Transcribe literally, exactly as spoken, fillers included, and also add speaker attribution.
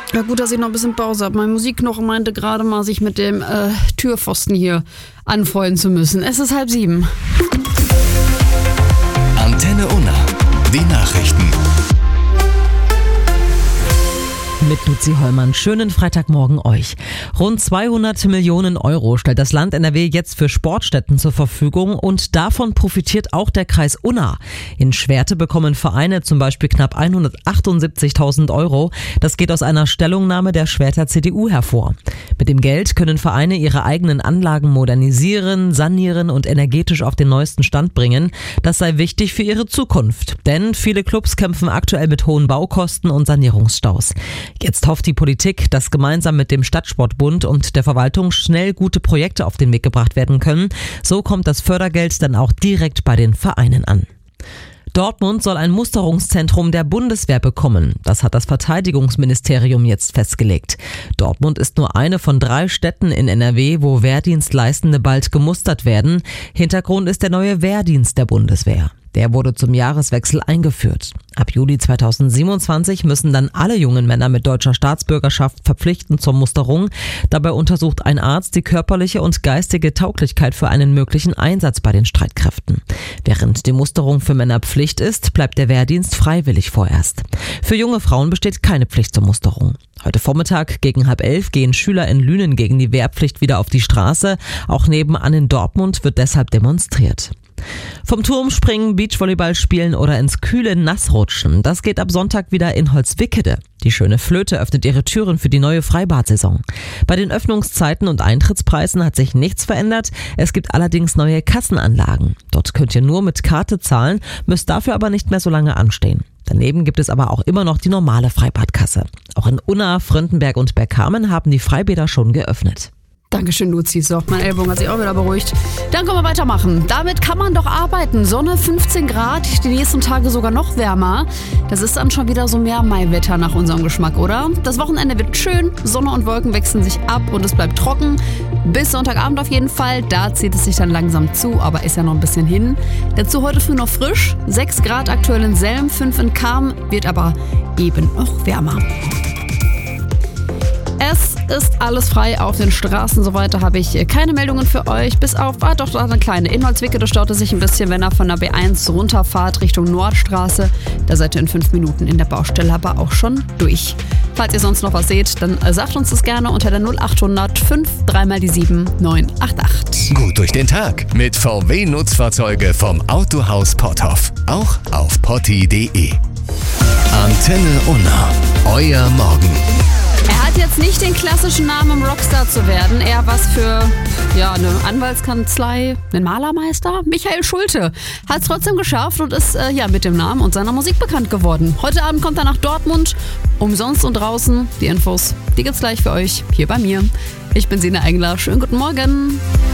Speaker 1: Ja, gut, dass ich noch ein bisschen Pause habe. Mein Musikknochen meinte gerade mal, sich mit dem äh, Türpfosten hier anfreunden zu müssen. Es ist halb sieben.
Speaker 2: Antenne Unna, die Nachrichten.
Speaker 3: Mit Luzi Hollmann. Schönen Freitagmorgen euch. Rund zweihundert Millionen Euro stellt das Land N R W jetzt für Sportstätten zur Verfügung und davon profitiert auch der Kreis Unna. In Schwerte bekommen Vereine zum Beispiel knapp hundertachtundsiebzigtausend Euro. Das geht aus einer Stellungnahme der Schwerter C D U hervor. Mit dem Geld können Vereine ihre eigenen Anlagen modernisieren, sanieren und energetisch auf den neuesten Stand bringen. Das sei wichtig für ihre Zukunft, denn viele Clubs kämpfen aktuell mit hohen Baukosten und Sanierungsstaus. Jetzt hofft die Politik, dass gemeinsam mit dem Stadtsportbund und der Verwaltung schnell gute Projekte auf den Weg gebracht werden können. So kommt das Fördergeld dann auch direkt bei den Vereinen an. Dortmund soll ein Musterungszentrum der Bundeswehr bekommen. Das hat das Verteidigungsministerium jetzt festgelegt. Dortmund ist nur eine von drei Städten in N R W, wo Wehrdienstleistende bald gemustert werden. Hintergrund ist der neue Wehrdienst der Bundeswehr. Der wurde zum Jahreswechsel eingeführt. Ab Juli zweitausendsiebenundzwanzig müssen dann alle jungen Männer mit deutscher Staatsbürgerschaft verpflichten zur Musterung. Dabei untersucht ein Arzt die körperliche und geistige Tauglichkeit für einen möglichen Einsatz bei den Streitkräften. Während die Musterung für Männer Pflicht ist, bleibt der Wehrdienst freiwillig vorerst. Für junge Frauen besteht keine Pflicht zur Musterung. Heute Vormittag gegen halb elf gehen Schüler in Lünen gegen die Wehrpflicht wieder auf die Straße. Auch nebenan in Dortmund wird deshalb demonstriert. Vom Turm springen, Beachvolleyball spielen oder ins kühle Nass rutschen. Das geht ab Sonntag wieder in Holzwickede. Die Schöne Flöte öffnet ihre Türen für die neue Freibad-Saison. Bei den Öffnungszeiten und Eintrittspreisen hat sich nichts verändert. Es gibt allerdings neue Kassenanlagen. Dort könnt ihr nur mit Karte zahlen, müsst dafür aber nicht mehr so lange anstehen. Daneben gibt es aber auch immer noch die normale Freibadkasse. Auch in Unna, Fröndenberg und Bergkamen haben die Freibäder schon geöffnet.
Speaker 1: Dankeschön, Luzi. So, mein Ellbogen hat sich auch wieder beruhigt. Dann können wir weitermachen. Damit kann man doch arbeiten. Sonne, fünfzehn Grad, die nächsten Tage sogar noch wärmer. Das ist dann schon wieder so mehr Maiwetter nach unserem Geschmack, oder? Das Wochenende wird schön, Sonne und Wolken wechseln sich ab und es bleibt trocken. Bis Sonntagabend auf jeden Fall. Da zieht es sich dann langsam zu, aber ist ja noch ein bisschen hin. Dazu heute früh noch frisch. sechs Grad aktuell in Selm, fünf in Cham, wird aber eben noch wärmer. Es ist alles frei auf den Straßen, soweit habe ich keine Meldungen für euch, bis auf, ah doch, da eine kleine. In Holzwickede staut es sich ein bisschen, wenn ihr von der B eins runterfahrt Richtung Nordstraße. Da seid ihr in fünf Minuten in der Baustelle aber auch schon durch. Falls ihr sonst noch was seht, dann sagt uns das gerne unter der null achthundert fünf drei mal die sieben neun acht acht.
Speaker 2: Gut durch den Tag mit V W-Nutzfahrzeuge vom Autohaus Potthoff. Auch auf potti punkt de. Antenne Unna, euer Morgen.
Speaker 1: Er hat jetzt nicht den klassischen Namen, um Rockstar zu werden. Eher was für ja, eine Anwaltskanzlei, einen Malermeister. Michael Schulte hat es trotzdem geschafft und ist äh, ja, mit dem Namen und seiner Musik bekannt geworden. Heute Abend kommt er nach Dortmund, umsonst und draußen. Die Infos, die gibt's gleich für euch hier bei mir. Ich bin Sina Engler. Schönen guten Morgen.